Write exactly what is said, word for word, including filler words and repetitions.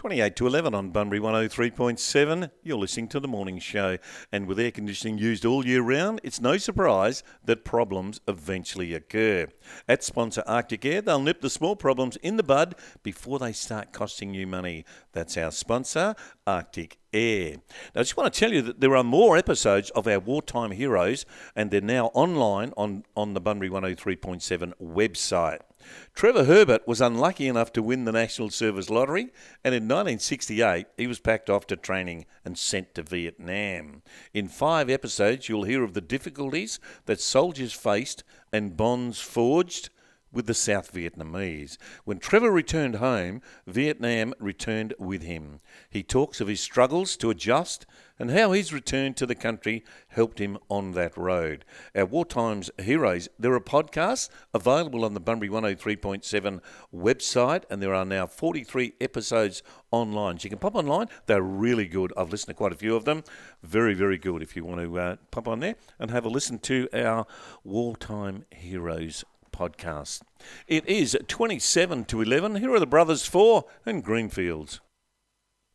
twenty-eight to eleven on Bunbury one oh three point seven. You're listening to The Morning Show. And with air conditioning used all year round, it's no surprise that problems eventually occur. At sponsor Arctic Air, they'll nip the small problems in the bud before they start costing you money. That's our sponsor, Arctic Air. Now, I just want to tell you that there are more episodes of our Wartime Heroes, and they're now online on, on the Bunbury one oh three point seven website. Trevor Herbert was unlucky enough to win the National Service Lottery, and in nineteen sixty-eight he was packed off to training and sent to Vietnam. In five episodes you'll hear of the difficulties that soldiers faced and bonds forged with the South Vietnamese. When Trevor returned home, Vietnam returned with him. He talks of his struggles to adjust and how his return to the country helped him on that road. Our Wartime's Heroes, there are podcasts available on the Bunbury one oh three point seven website, and there are now forty-three episodes online. So you can pop online. They're really good. I've listened to quite a few of them. Very, very good if you want to uh, pop on there and have a listen to our Wartime Heroes podcast. It is twenty-seven to eleven. Here are the Brothers Four and Greenfields.